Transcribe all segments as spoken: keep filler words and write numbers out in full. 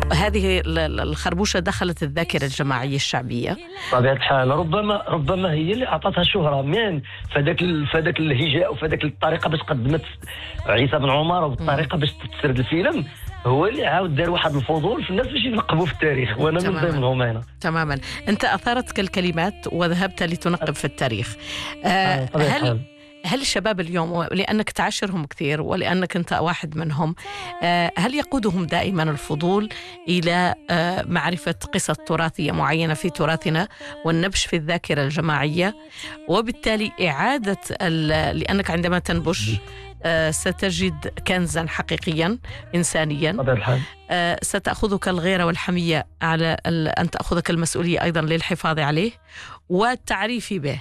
هذه ال- ال- الخربوشة دخلت الذاكرة الجماعية الشعبية. بطبيعة الحال ربما ربما هي اللي عطاتها شهرة من فداك ال- فداك الهجاء وفداك الطريقة باش قدمت عيسى بن عمر وبالطريقة باش تسرد الفيلم، هو اللي عاود دار واحد الفضول في الناس باش ينقبوا في التاريخ، وانا من تماماً. ضمنهم هنا. تماما. أنت أثارتك الكلمات وذهبت لتنقب في التاريخ. آه، بطبيعة هل الحال. هل الشباب اليوم، لأنك تعاشرهم كثير ولأنك أنت واحد منهم، آه، هل يقودهم دائما الفضول إلى آه، معرفة قصص تراثية معينة في تراثنا والنبش في الذاكرة الجماعية، وبالتالي إعادة ال- لأنك عندما تنبش آه، ستجد كنزا حقيقيا إنسانيا، بطبيعة الحال. آه، ستأخذك الغيرة والحمية على ال- أن تأخذك المسؤولية أيضا للحفاظ عليه والتعريف به.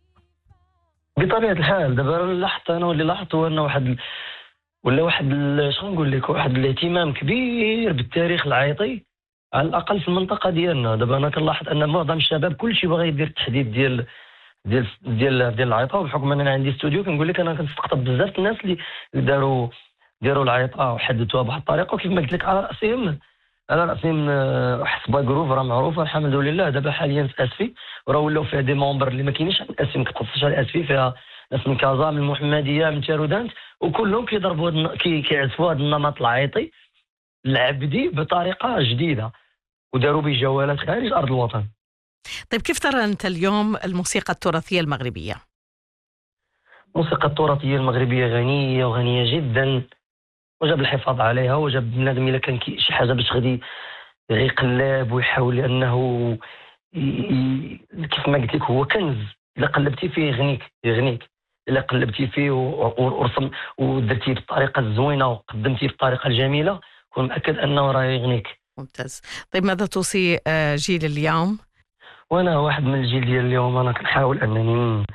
بطبيعة الحال دابا لاحظت انا واللي لاحظت هو انه واحد ال- ولا واحد ال- شنو نقول لك، واحد الاهتمام كبير بالتاريخ العيطي على الاقل في المنطقة ديالنا. دابا انا كنلاحظ ان معظم الشباب كلشي باغي يدير التحديد ديال ديال ديال ديال العيطه، وبحكم ان انا عندي استوديو كنقول لك انا كنستقطب بزاف الناس اللي داروا داروا العيطه وحدثوها بواحد الطريقه، وكيف ما قلت لك على راسهم على راسهم آه، حسبه جروف راه معروفه الحمد لله. دابا حاليا في اسفي وراه ولاو فيها دي مونبر اللي ما كاينينش عند اسفي، ما كتخصش على اسفي، فيها ناس من كازا من المحمديه من تارودانت، وكلهم كيضربوا هاد الن- كي كيعزفوا هذا النمط العيطي العبدي بطريقه جديده، وداروا به جولات خارج ارض الوطن. طيب، كيف ترى أنت اليوم الموسيقى التراثية المغربية؟ الموسيقى التراثيه المغربيه غنيه وغنيه جدا، وجب الحفاظ عليها، وجب بنادم الا كان كي شي حاجه باش غادي غير يقلب ويحاول انه ي... ي... كيف ما قلت لك هو كنز، الا قلبتي فيه يغنيك يغنيك، الا قلبتي فيه و- و- ورسم ودرتيه بالطريقه الزوينه وقدمتيه بالطريقه الجميله، كون مأكد انه راه يغنيك. ممتاز. طيب، ماذا توصي آه، جيل اليوم؟ وانا واحد من الجيل ديال اليوم، انا كنحاول انني